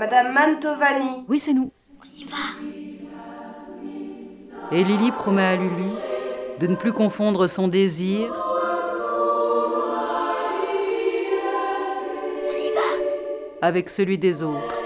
Madame Mantovani. Oui, c'est nous. On y va. Et Lily promet à Lulu de ne plus confondre son désir On y va. avec celui des autres.